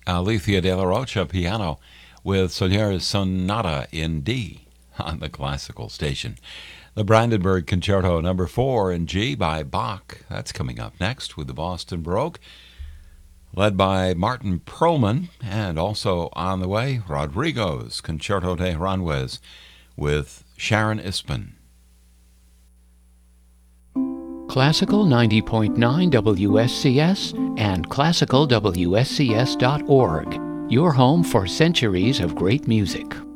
Alicia de la Rocha piano with Salieri's Sonata in D on the classical station. The Brandenburg Concerto No. 4 in G by Bach. That's coming up next with the Boston Baroque, led by Martin Perlman, and also on the way, Rodrigo's Concerto de Aranjuez with Sharon Ispen. Classical 90.9 WSCS and classicalwscs.org. Your home for centuries of great music.